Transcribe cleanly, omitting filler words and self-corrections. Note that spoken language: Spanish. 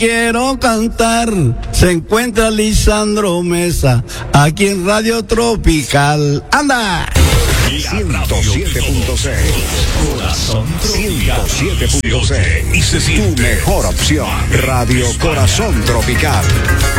quiero cantar, se encuentra Lisandro Mesa, aquí en Radio Tropical. ¡Anda! 107.6 107.6 Tu mejor opción. Radio Corazón Tropical.